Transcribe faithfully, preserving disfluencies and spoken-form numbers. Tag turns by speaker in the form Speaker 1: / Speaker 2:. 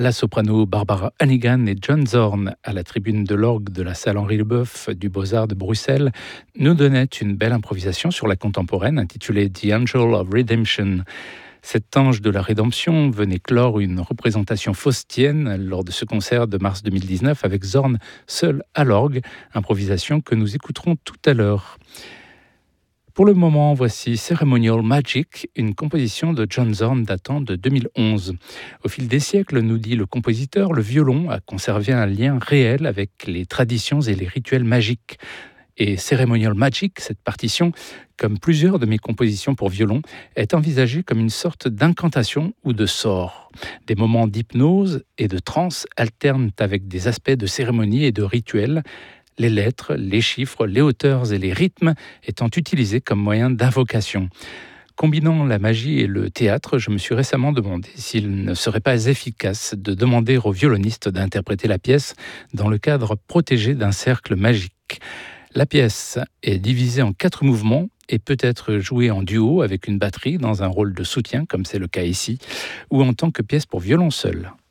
Speaker 1: La soprano Barbara Hannigan et John Zorn, à la tribune de l'orgue de la salle Henri Leboeuf du Beaux-Arts de Bruxelles, nous donnaient une belle improvisation sur la contemporaine intitulée The Angel of Redemption. Cet ange de la rédemption venait clore une représentation faustienne lors de ce concert de mars deux mille dix-neuf avec Zorn seul à l'orgue, improvisation que nous écouterons tout à l'heure. Pour le moment, voici Ceremonial Magic, une composition de John Zorn datant de deux mille onze. Au fil des siècles, nous dit le compositeur, le violon a conservé un lien réel avec les traditions et les rituels magiques. Et Ceremonial Magic, cette partition, comme plusieurs de mes compositions pour violon, est envisagée comme une sorte d'incantation ou de sort. Des moments d'hypnose et de transe alternent avec des aspects de cérémonie et de rituels, les lettres, les chiffres, les hauteurs et les rythmes étant utilisés comme moyen d'invocation. Combinant la magie et le théâtre, je me suis récemment demandé s'il ne serait pas efficace de demander au violoniste d'interpréter la pièce dans le cadre protégé d'un cercle magique. La pièce est divisée en quatre mouvements et peut être jouée en duo avec une batterie dans un rôle de soutien, comme c'est le cas ici, ou en tant que pièce pour violon seul.